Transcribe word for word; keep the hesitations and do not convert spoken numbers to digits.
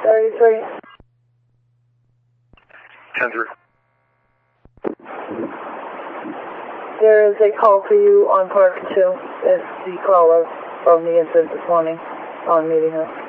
thirty-three. ten three. There is a call for you on part two. It's the caller from the incident this morning on Meeting House.